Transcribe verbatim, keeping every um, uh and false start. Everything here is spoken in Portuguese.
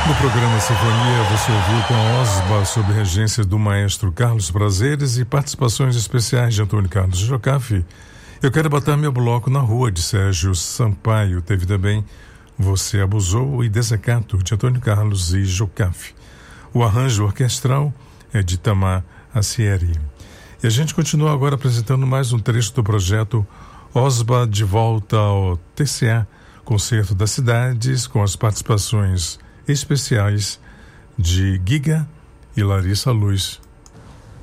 No programa Sinfonia, você ouviu com a Osba sob regência do maestro Carlos Prazeres e participações especiais de Antônio Carlos Jocafe. Eu Quero Botar Meu Bloco na Rua, de Sérgio Sampaio. Teve também Você Abusou e Desacato, de Antônio Carlos e Jocafe. O arranjo orquestral é de Tamar Acieri. E a gente continua agora apresentando mais um trecho do projeto Osba de Volta ao T C A, Concerto das Cidades, com as participações especiais de Giga e Larissa Luz.